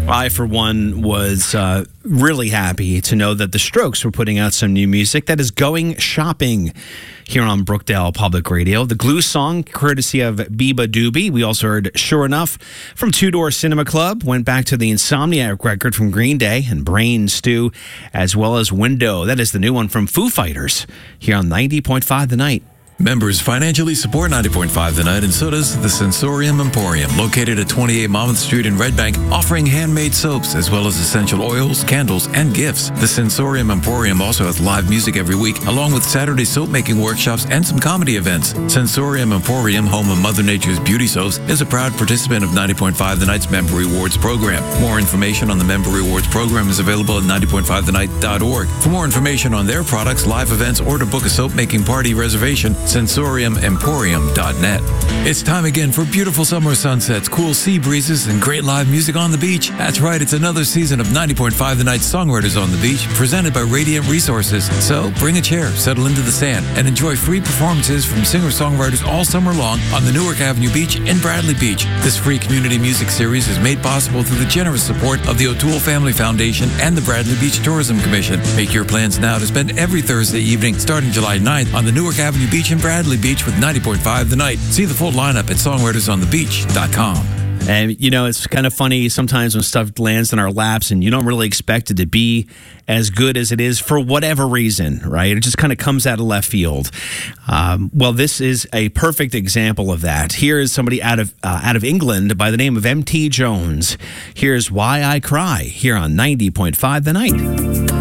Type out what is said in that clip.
I, for one, was really happy to know that the Strokes were putting out some new music that is going shopping here on Brookdale Public Radio. The Glue song, courtesy of Biba Doobie. We also heard Sure Enough from Two Door Cinema Club. Went back to the Insomniac record from Green Day and Brain Stew, as well as Window. That is the new one from Foo Fighters here on 90.5 The Night. Members financially support 90.5 The Night, and so does the Sensorium Emporium, located at 28 Monmouth Street in Red Bank, offering handmade soaps as well as essential oils, candles, and gifts. The Sensorium Emporium also has live music every week, along with Saturday soap-making workshops and some comedy events. Sensorium Emporium, home of Mother Nature's Beauty Soaps, is a proud participant of 90.5 The Night's Member Rewards program. More information on the Member Rewards program is available at 90.5thenight.org. For more information on their products, live events, or to book a soap-making party reservation, SensoriumEmporium.net. It's time again for beautiful summer sunsets, cool sea breezes, and great live music on the beach. That's right, it's another season of 90.5 The Night Songwriters on the Beach, presented by Radiant Resources. So bring a chair, settle into the sand, and enjoy free performances from singer-songwriters all summer long on the Newark Avenue Beach in Bradley Beach. This free community music series is made possible through the generous support of the O'Toole Family Foundation and the Bradley Beach Tourism Commission. Make your plans now to spend every Thursday evening, starting July 9th, on the Newark Avenue Beach in Bradley Beach with 90.5 The Night. See the full lineup at songwritersonthebeach.com. And, you know, it's kind of funny sometimes when stuff lands in our laps and you don't really expect it to be as good as it is for whatever reason, right? It just kind of comes out of left field. Well, this is a perfect example of that. Here is somebody out of England by the name of M.T. Jones. Here's Why I Cry here on 90.5 The Night.